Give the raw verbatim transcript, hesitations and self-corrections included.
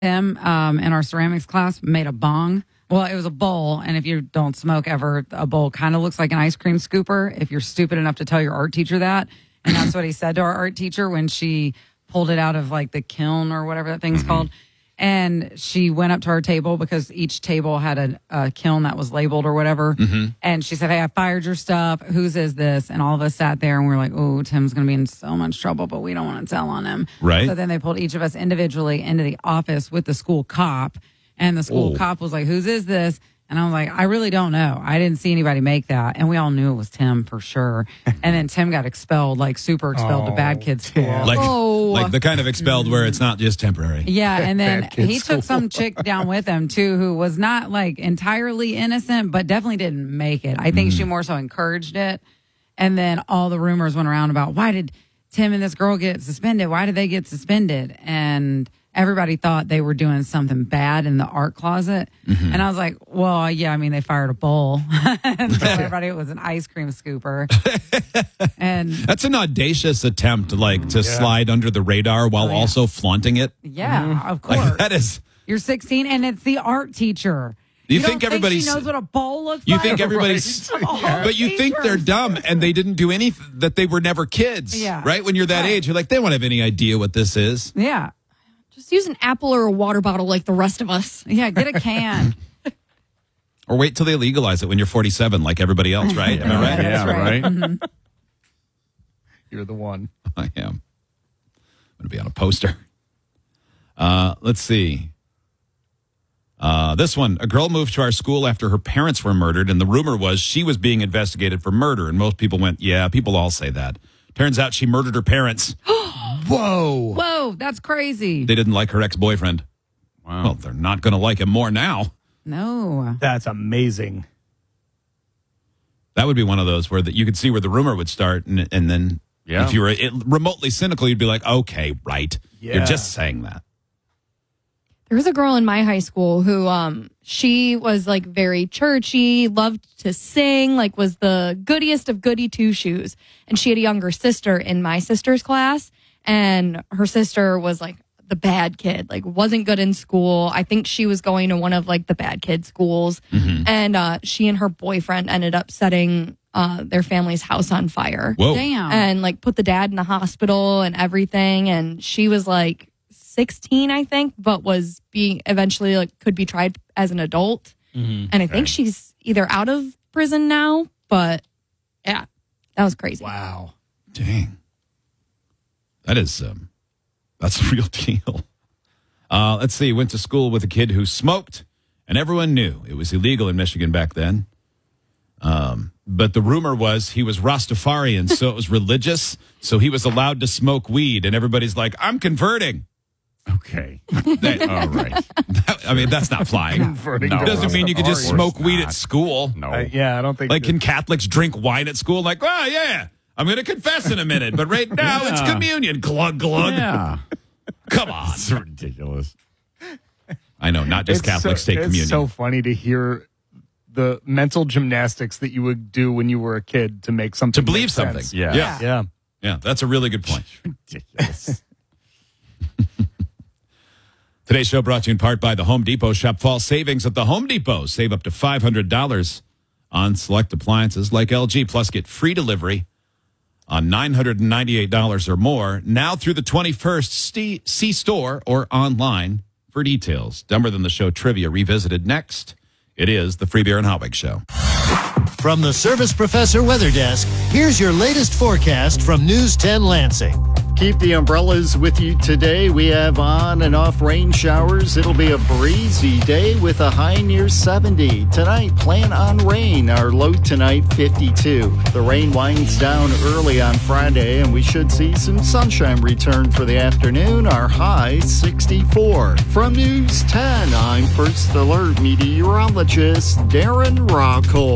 Tim um, in our ceramics class made a bong. Well, it was a bowl, and if you don't smoke ever, a bowl kind of looks like an ice cream scooper if you're stupid enough to tell your art teacher that. And that's what he said to our art teacher when she pulled it out of like the kiln or whatever that thing's mm-hmm. called. And she went up to our table because each table had a, a kiln that was labeled or whatever. Mm-hmm. And she said, hey, I fired your stuff. Whose is this? And all of us sat there and we were like, oh, Tim's going to be in so much trouble, but we don't want to tell on him. Right. So then they pulled each of us individually into the office with the school cop. And the school oh. cop was like, whose is this? And I was like, I really don't know. I didn't see anybody make that. And we all knew it was Tim for sure. And then Tim got expelled, like super expelled oh, to bad kid school. Like, oh. like the kind of expelled where it's not just temporary. Yeah. And then he school. took some chick down with him too, who was not like entirely innocent, but definitely didn't make it. I think mm. she more so encouraged it. And then all the rumors went around about why did Tim and this girl get suspended? Why did they get suspended? And everybody thought they were doing something bad in the art closet. Mm-hmm. And I was like, well, yeah, I mean, they fired a bowl. And so everybody it was an ice cream scooper. And that's an audacious attempt, like, to yeah. slide under the radar while oh, yeah. also flaunting it. Yeah, mm-hmm. of course. Like, that is... You're sixteen, and it's the art teacher. You, you think everybody knows what a bowl looks you like? You think everybody's... Right. Yeah. But you teachers. think they're dumb, and they didn't do anything, that they were never kids. Yeah. Right? When you're that right. age, you're like, they won't have any idea what this is. Yeah. Just use an apple or a water bottle like the rest of us. Yeah, get a can. Or wait till they legalize it when you're forty-seven, like everybody else, right? Am I right? Yeah, right. right. Mm-hmm. You're the one. I am. I'm going to be on a poster. Uh, let's see. Uh, this one, a girl moved to our school after her parents were murdered, and the rumor was she was being investigated for murder, and most people went, yeah, people all say that. Turns out she murdered her parents. Whoa. Whoa, that's crazy. They didn't like her ex-boyfriend. Wow. Well, they're not going to like him more now. No. That's amazing. That would be one of those where the, you could see where the rumor would start, and, and then yeah. if you were it, remotely cynical, you'd be like, okay, right. Yeah. You're just saying that. There was a girl in my high school who, um, she was like very churchy, loved to sing, like was the goodiest of goody two shoes. And she had a younger sister in my sister's class, and her sister was like the bad kid, like wasn't good in school. I think she was going to one of like the bad kid schools. Mm-hmm. And uh, she and her boyfriend ended up setting uh, their family's house on fire. Whoa. Damn. And like put the dad in the hospital and everything. And she was like sixteen, I think, but was being eventually like could be tried as an adult. Mm-hmm. And I think okay. she's either out of prison now, but yeah, that was crazy. Wow. Dang. That is, um, that's a real deal. Uh, let's see. Went to school with a kid who smoked, and everyone knew it was illegal in Michigan back then. Um, but the rumor was he was Rastafarian, so it was religious, so he was allowed to smoke weed, and everybody's like, I'm converting. Okay. That, all right. That, I mean, that's not flying. Converting no. It doesn't mean you can just smoke weed not. at school. No. Uh, yeah, I don't think. Like, can Catholics drink wine at school? Like, oh, yeah, I'm going to confess in a minute, but right now yeah. it's communion. Glug, glug. Yeah. Come on. It's ridiculous. I know, not just it's Catholics so, take communion. It's so funny to hear the mental gymnastics that you would do when you were a kid to make something To believe make something. Sense. Yeah. Yeah. yeah. Yeah, that's a really good point. Ridiculous. Today's show brought to you in part by the Home Depot. Shop fall savings at the Home Depot. Save up to five hundred dollars on select appliances like L G. Plus, get free delivery on nine hundred ninety-eight dollars or more. Now through the twenty-first, see store or online for details. Dumber Than the Show trivia revisited next. It is the Free Beer and Hot Wings Show. From the Service Professor Weather Desk, here's your latest forecast from News ten Lansing. Keep the umbrellas with you today. We have on and off rain showers. It'll be a breezy day with a high near seventy. Tonight, plan on rain. Our low tonight, fifty-two. The rain winds down early on Friday, and we should see some sunshine return for the afternoon. Our high, sixty-four. From News ten, I'm First Alert meteorologist Darren Rockhold.